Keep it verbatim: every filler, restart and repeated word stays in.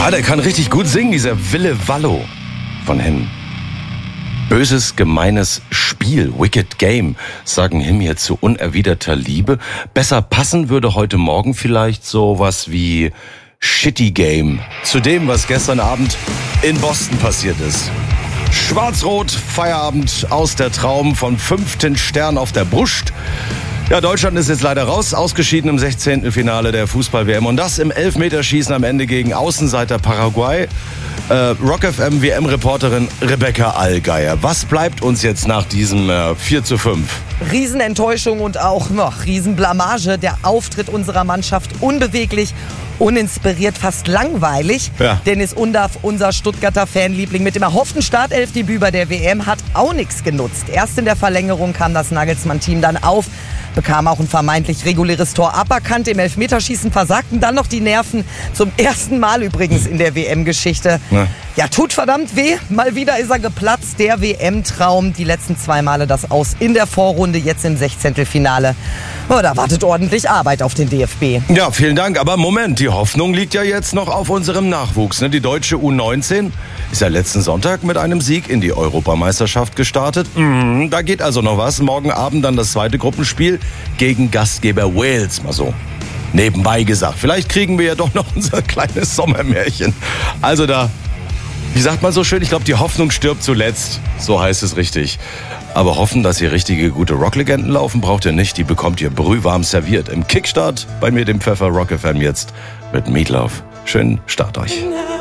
Ah, der kann richtig gut singen, dieser Wille Wallo von Him. Böses, gemeines Spiel, Wicked Game, sagen Him hier zu unerwiderter Liebe. Besser passen würde heute Morgen vielleicht sowas wie Shitty Game zu dem, was gestern Abend in Boston passiert ist. Schwarz-Rot, Feierabend aus der Traum vom fünften Stern auf der Brust. Ja, Deutschland ist jetzt leider raus, ausgeschieden im sechzehnten Finale der Fußball-W M. Und das im Elfmeterschießen am Ende gegen Außenseiter Paraguay. Äh, Rock F M W M-Reporterin Rebecca Allgeier. Was bleibt uns jetzt nach diesem äh, vier zu fünf? Riesenenttäuschung und auch noch Riesenblamage. Der Auftritt unserer Mannschaft unbeweglich, uninspiriert, fast langweilig. Ja. Dennis Undaff, unser Stuttgarter Fanliebling, mit dem erhofften Startelfdebüt bei der W M hat auch nichts genutzt. Erst in der Verlängerung kam das Nagelsmann-Team dann auf, bekam auch ein vermeintlich reguläres Tor aberkannt. Im Elfmeterschießen versagten dann noch die Nerven. Zum ersten Mal übrigens in der W M-Geschichte. Ja. ja, tut verdammt weh. Mal wieder ist er geplatzt. Der W M-Traum. Die letzten zwei Male das Aus in der Vorrunde, jetzt im Sechzehntelfinale. Oh, da wartet ordentlich Arbeit auf den D F B. Ja, vielen Dank. Aber Moment, die Hoffnung liegt ja jetzt noch auf unserem Nachwuchs. Ne? Die deutsche U neunzehn ist ja letzten Sonntag mit einem Sieg in die Europameisterschaft gestartet. Mhm, da geht also noch was. Morgen Abend dann das zweite Gruppenspiel gegen Gastgeber Wales. Mal so nebenbei gesagt. Vielleicht kriegen wir ja doch noch unser kleines Sommermärchen. Also da, wie sagt man so schön, ich glaube, die Hoffnung stirbt zuletzt. So heißt es richtig. Aber hoffen, dass hier richtige gute Rocklegenden laufen, braucht ihr nicht. Die bekommt ihr brühwarm serviert. Im Kickstart bei mir, dem Pfeffer Rock F M jetzt mit Meatloaf. Schönen Start euch.